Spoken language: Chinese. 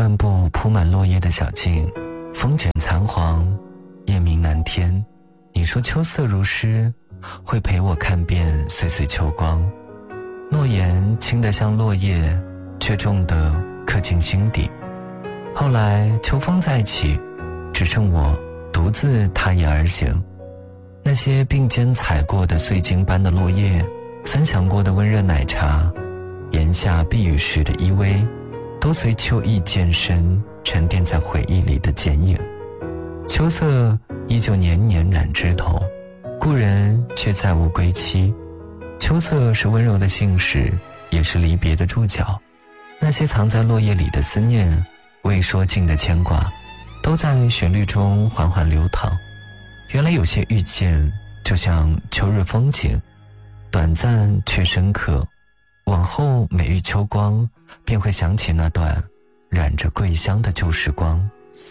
漫步铺满落叶的小径，风卷残黄，夜明南天。你说秋色如诗，会陪我看遍岁岁秋光。诺言轻得像落叶，却重得刻进心底。后来秋风再起，只剩我独自踏叶而行。那些并肩踩过的碎金般的落叶，分享过的温热奶茶，檐下避雨时的依偎，都随秋意渐深，沉淀在回忆里的剪影。秋色依旧年年染枝头，故人却再无归期。秋色是温柔的信使，也是离别的注脚。那些藏在落叶里的思念，未说尽的牵挂，都在旋律中缓缓流淌。原来有些遇见就像秋日风景，短暂却深刻，往后每遇秋光，便会想起那段染着桂香的旧时光。